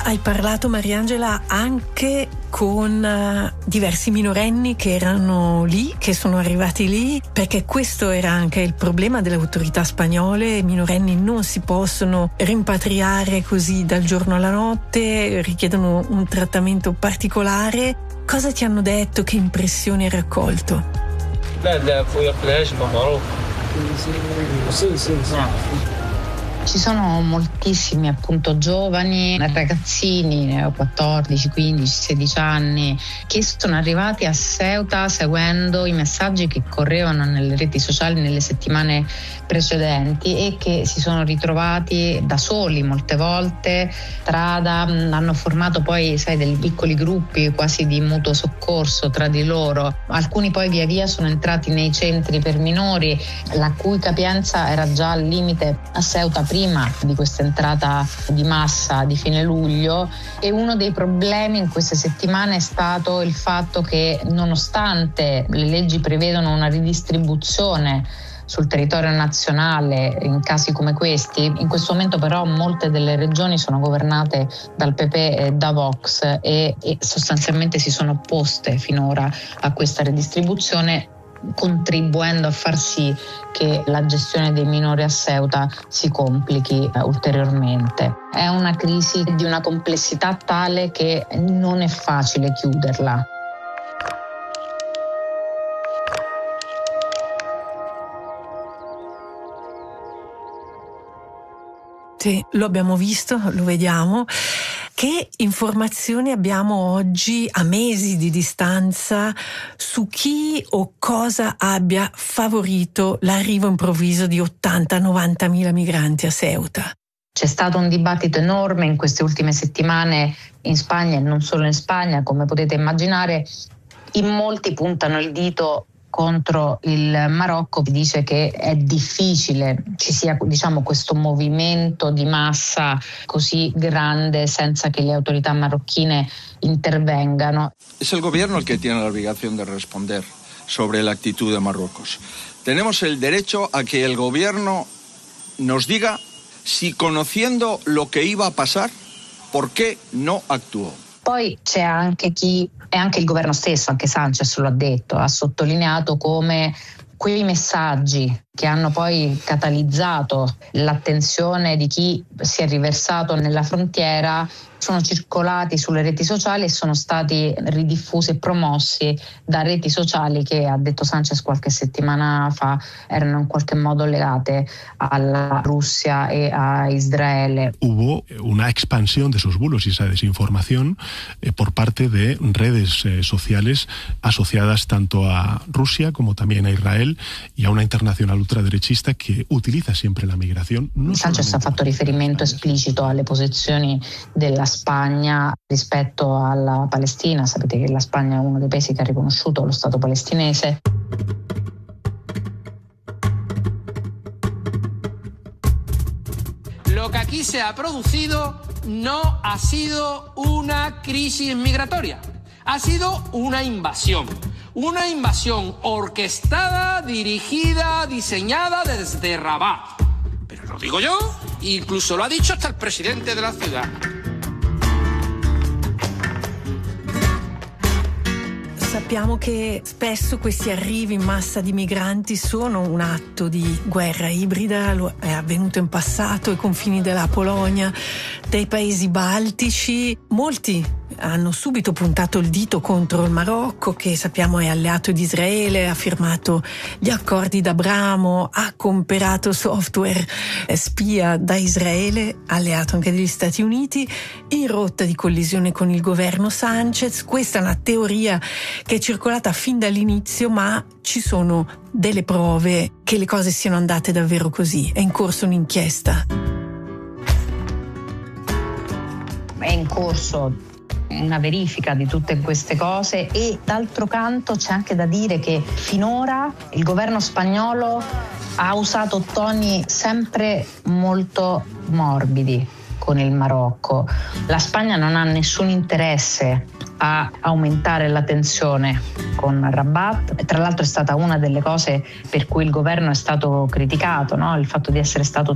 Hai parlato, Mariangela, anche con diversi minorenni che erano lì, che sono arrivati lì, perché questo era anche il problema delle autorità spagnole. I minorenni non si possono rimpatriare così dal giorno alla notte, richiedono un trattamento particolare. Cosa ti hanno detto? Che impressioni hai raccolto? Ci sono moltissimi appunto giovani, ragazzini, 14, 15, 16 anni, che sono arrivati a Ceuta seguendo i messaggi che correvano nelle reti sociali nelle settimane precedenti e che si sono ritrovati da soli molte volte, strada, hanno formato poi, sai, dei piccoli gruppi quasi di mutuo soccorso tra di loro. Alcuni poi via via sono entrati nei centri per minori, la cui capienza era già al limite a Ceuta prima di questa entrata di massa di fine luglio. E uno dei problemi in queste settimane è stato il fatto che, nonostante le leggi prevedono una ridistribuzione sul territorio nazionale in casi come questi, in questo momento però molte delle regioni sono governate dal PP e da Vox e sostanzialmente si sono opposte finora a questa redistribuzione, contribuendo a far sì che la gestione dei minori a Ceuta si complichi ulteriormente. È una crisi di una complessità tale che non è facile chiuderla. Sì, lo abbiamo visto, lo vediamo. Che informazioni abbiamo oggi, a mesi di distanza, su chi o cosa abbia favorito l'arrivo improvviso di 80-90 mila migranti a Ceuta? C'è stato un dibattito enorme in queste ultime settimane in Spagna e non solo in Spagna, come potete immaginare. In molti puntano il dito contro il Marocco, dice che è difficile ci sia, diciamo, questo movimento di massa così grande senza che le autorità marocchine intervengano. Es el gobierno el que tiene la obligación de responder sobre la actitud de Marruecos. Tenemos el derecho a que el gobierno nos diga si, conociendo lo que iba a pasar, por qué no actuó. Poi c'è anche chi, e anche il governo stesso, anche Sánchez lo ha detto, ha sottolineato come quei messaggi che hanno poi catalizzato l'attenzione di chi si è riversato nella frontiera sono circolati sulle reti sociali e sono stati ridiffusi e promossi da reti sociali che, ha detto Sánchez qualche settimana fa, erano in qualche modo legate alla Rusia e a Israele. Hubo una expansión de esos bulos y esa desinformación por parte de redes sociales asociadas tanto a Rusia como también a Israel y a una internacional ultraderechista che utilizza sempre la migrazione. Sánchez ha fatto riferimento esplicito alle posizioni della Spagna rispetto alla Palestina. Sapete che la Spagna è uno dei paesi che ha riconosciuto lo Stato palestinese. Lo que aquí se ha producido no ha sido una crisis migratoria, ha sido una invasión. Una invasión orquestada, dirigida, diseñada desde Rabat. Pero lo digo yo, incluso lo ha dicho hasta el presidente de la ciudad. Sappiamo che spesso questi arrivi in massa di migranti sono un atto di guerra ibrida, lo è avvenuto in passato ai confini della Polonia, dei paesi baltici. Molti hanno subito puntato il dito contro il Marocco, che sappiamo è alleato di Israele, ha firmato gli accordi d'Abramo, ha comperato software spia da Israele, alleato anche degli Stati Uniti, in rotta di collisione con il governo Sánchez. Questa è una teoria che è circolata fin dall'inizio, ma ci sono delle prove che le cose siano andate davvero così. È in corso un'inchiesta. È in corso una verifica di tutte queste cose e d'altro canto c'è anche da dire che finora il governo spagnolo ha usato toni sempre molto morbidi con il Marocco. La Spagna non ha nessun interesse a aumentare la tensione con Rabat e tra l'altro è stata una delle cose per cui il governo è stato criticato, no? Il fatto di essere stato